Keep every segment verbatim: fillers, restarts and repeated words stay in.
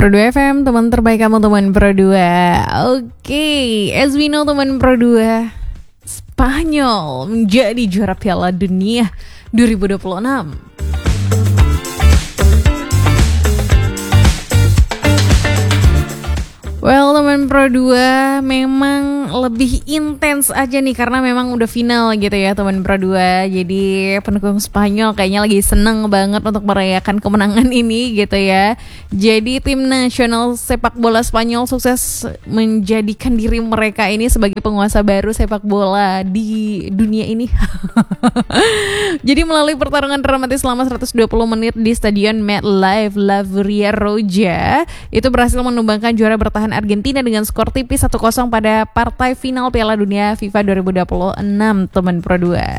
Pro dua F M, teman terbaik kamu, teman Pro dua. Oke, as we know teman Pro dua, Spanyol menjadi juara Piala Dunia dua ribu dua puluh enam. Well, teman Pro dua memang lebih intens aja nih karena memang udah final gitu ya teman Pro dua. Jadi pendukung Spanyol kayaknya lagi seneng banget untuk merayakan kemenangan ini gitu ya. Jadi tim nasional sepak bola Spanyol sukses menjadikan diri mereka ini sebagai penguasa baru sepak bola di dunia ini. Jadi melalui pertarungan dramatis selama seratus dua puluh menit di Stadion MetLife La Roja, itu berhasil menumbangkan juara bertahan Argentina dengan skor tipis satu kosong pada partai final Piala Dunia FIFA dua ribu dua puluh enam, teman Pro dua.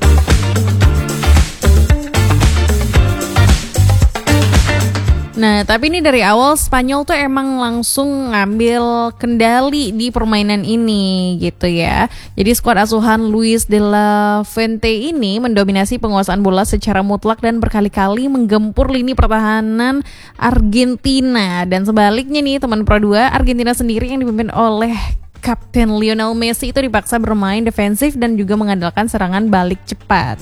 Nah, tapi ini dari awal Spanyol tuh emang langsung ngambil kendali di permainan ini gitu ya. Jadi skuad asuhan Luis de la Fuente ini mendominasi penguasaan bola secara mutlak dan berkali-kali menggempur lini pertahanan Argentina. Dan sebaliknya nih teman Pro dua, Argentina sendiri yang dipimpin oleh Kapten Lionel Messi itu dipaksa bermain defensif dan juga mengandalkan serangan balik cepat.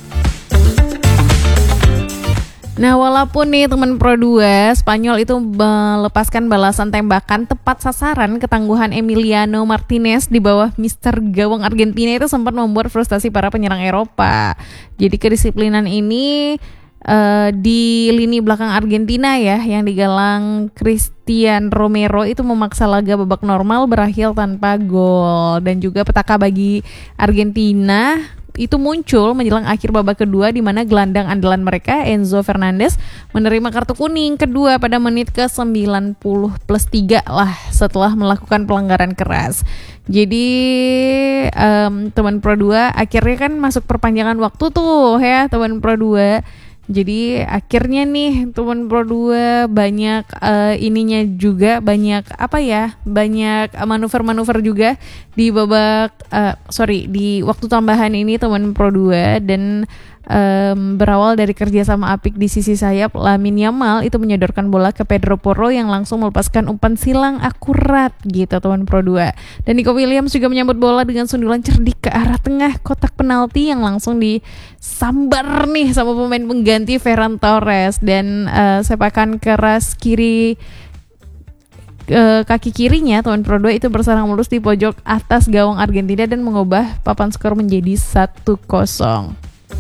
Nah, walaupun nih teman Pro dua, Spanyol itu melepaskan balasan tembakan tepat sasaran, ketangguhan Emiliano Martinez di bawah Mister Gawang Argentina itu sempat membuat frustasi para penyerang Eropa. Jadi kedisiplinan ini uh, di lini belakang Argentina ya, yang digalang Christian Romero itu memaksa laga babak normal berakhir tanpa gol. Dan juga petaka bagi Argentina itu muncul menjelang akhir babak kedua di mana gelandang andalan mereka Enzo Fernandez menerima kartu kuning kedua pada menit ke sembilan puluh plus tiga lah setelah melakukan pelanggaran keras. Jadi um, teman Pro dua akhirnya kan masuk perpanjangan waktu tuh ya teman Pro dua. Jadi akhirnya nih teman Pro dua banyak uh, ininya juga banyak apa ya banyak manuver-manuver juga di babak uh, sorry di waktu tambahan ini teman Pro dua. Dan um, berawal dari kerjasama apik di sisi sayap, Lamine Yamal itu menyodorkan bola ke Pedro Porro yang langsung melepaskan umpan silang akurat gitu teman Pro dua. Dan Nico Williams juga menyambut bola dengan sundulan cerdik ke arah tengah kotak penalti yang langsung disambar nih sama pemain pengganti Ferran Torres. Dan uh, sepakan keras kiri uh, kaki kirinya teman Pro dua itu bersarang mulus di pojok atas gawang Argentina dan mengubah papan skor menjadi satu kosong.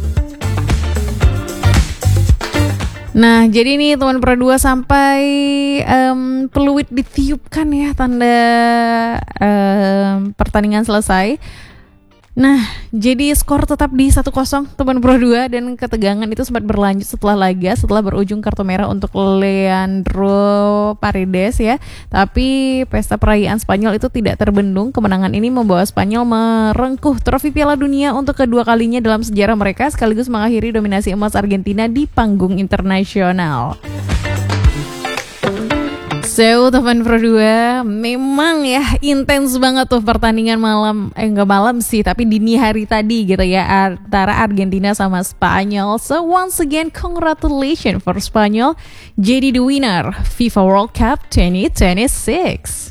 Nah, jadi nih teman Pro dua sampai um, peluit ditiupkan ya tanda um, pertandingan selesai. Nah, jadi skor tetap di satu kosong teman Pro dua dan ketegangan itu sempat berlanjut setelah laga setelah berujung kartu merah untuk Leandro Paredes ya. Tapi pesta perayaan Spanyol itu tidak terbendung. Kemenangan ini membawa Spanyol merengkuh trofi Piala Dunia untuk kedua kalinya dalam sejarah mereka sekaligus mengakhiri dominasi emas Argentina di panggung internasional. So, teman Pro dua, memang ya intens banget tuh pertandingan malam, eh enggak malam sih, tapi dini hari tadi gitu ya, antara Argentina sama Spanyol. So, once again, congratulations for Spanyol, jadi the winner FIFA World Cup twenty twenty-six.